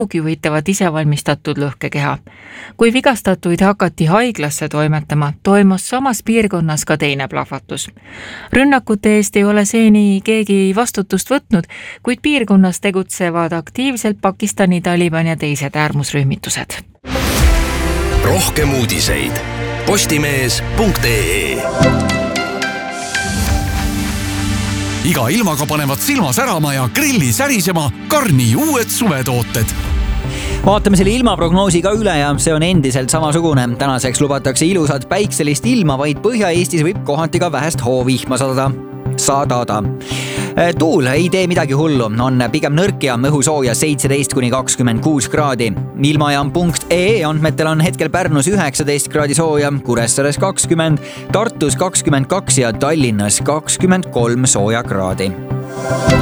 võitavad isevalmistatud lõhkekeha. Kui vigastatuid hakati haiglasse toimetama, toimus samas piirkonnas ka teine plahvatus. Rünnakute eest ei ole seni keegi vastutust võtnud, kuid piirkonnas tegutsevad aktiivselt Pakistani Taliban ja teised äärmusrühmitused. Rohkem uudiseid postimees.ee. Iga ilmaga panevad silma särama ja grilli särisema Karni uued suvetooted. Vaatame selle ilmaprognoosi ka üle ja see on endiselt samasugune. Tänaseks lubatakse ilusat päikselist ilma, vaid Põhja-Eestis võib kohati ka vähest hoovihma sadada. Tuul ei tee midagi hullu, on pigem nõrk ja õhusooja 17–26 kraadi. Ilmajaam.ee andmetel on hetkel Pärnus 19 kraadi sooja, Kuressaares 20, Tartus 22 ja Tallinnas 23 sooja kraadi.